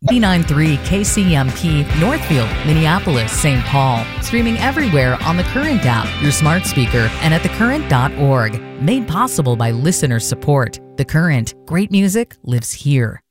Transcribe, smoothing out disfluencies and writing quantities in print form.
B93 KCMP, Northfield, Minneapolis, St. Paul. Streaming everywhere on the Current app, your smart speaker, and at thecurrent.org. Made possible by listener support. The Current. Great music lives here.